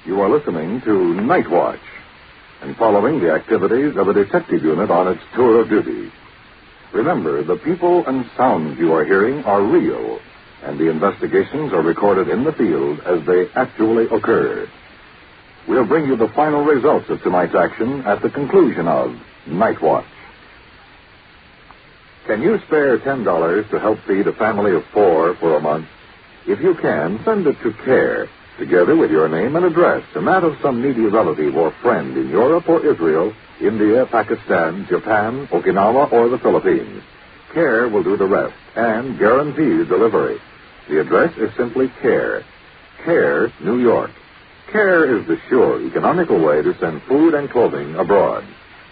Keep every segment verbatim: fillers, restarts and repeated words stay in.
You are listening to Night Watch and following the activities of a detective unit on its tour of duty. Remember, the people and sounds you are hearing are real, and the investigations are recorded in the field as they actually occur. We'll bring you the final results of tonight's action at the conclusion of Night Watch. Can you spare ten dollars to help feed a family of four for a month? If you can, send it to CARE, together with your name and address, and that of some needy relative or friend in Europe or Israel, India, Pakistan, Japan, Okinawa, or the Philippines. CARE will do the rest and guarantee delivery. The address is simply CARE. CARE, New York. CARE is the sure, economical way to send food and clothing abroad.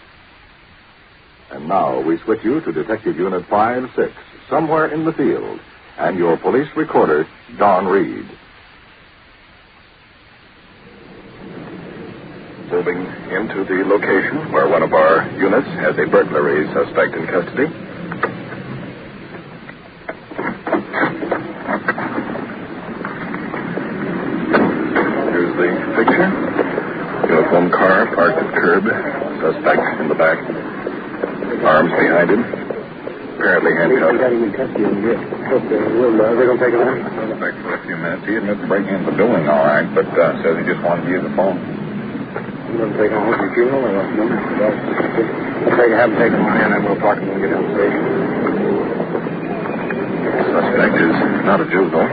And now we switch you to Detective Unit five six, somewhere in the field, and your police recorder, Don Reed. Moving into the location where one of our units has a burglary suspect in custody. Here's the picture. Uniform car parked at curb. Suspect in the back. Arms behind him. Apparently handcuffed. They got him in custody. They're going to take him out? Suspect for a few minutes. He admits breaking into the building all right, but uh, says he just wanted to use the phone. You want to take him home to the funeral or what? No? I'll take, have him take him on in and we'll talk to him when we get down the station. Suspect is not a juvenile.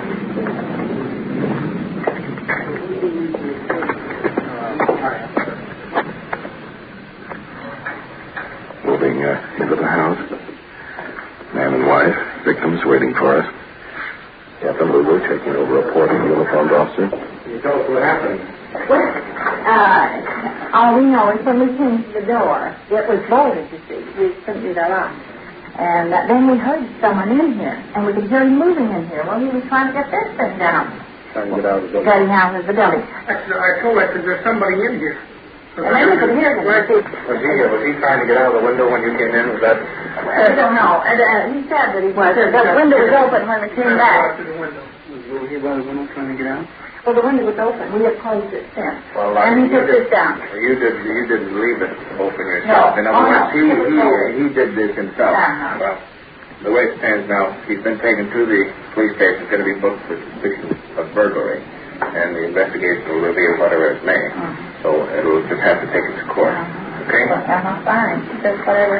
Moving uh, into the house. Man and wife, victims waiting for us. Captain Lulu taking over a porting uniformed officer. Can you tell us what happened? Well, uh, all we know is when we came to the door, it was bolted, you see. We couldn't do that lock. And uh, then we heard someone in here, and we could hear him moving in here. Well, he was trying to get this thing down. Trying to get out of the building. Getting out of the building. Actually, I told her, there's somebody in here. And then we could hear him. Was he, was he trying to get out of the window when you came in? Was that... I don't know. And, uh, he said that he was. The window was open when we came back. To the window. Was he by the window trying to get out? Well, the window was open. We had closed it since. Well, and he you took did, this down. You, did, you didn't leave it open yourself. No. In other Oh, words, no. he, It was he, open. he did this himself. Uh-huh. Well, the way it stands now, he's been taken to the police station. He's going to be booked for suspicion of burglary. And the investigation will reveal whatever it may. Uh-huh. So it'll just have to take it to court. Uh-huh. Okay? Uh-huh, fine. He says whatever.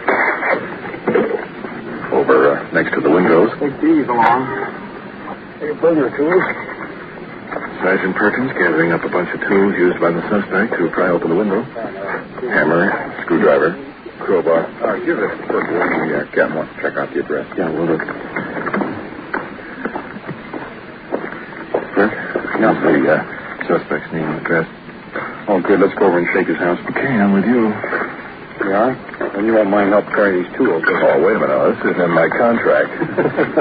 Over uh, next to the windows. Take these along. Take a burger tools. Sergeant Perkins gathering up a bunch of tools used by the suspect to pry open the window. Hammer, screwdriver, crowbar. Uh, give it to the uh, Captain wants to check out the address. Yeah, we'll look. First, that's the uh, suspect's name and address. Oh, good. Let's go over and shake his house. Okay, I'm with you. You are? And you won't mind help carry these tools. Oh, wait a minute. This isn't in my contract.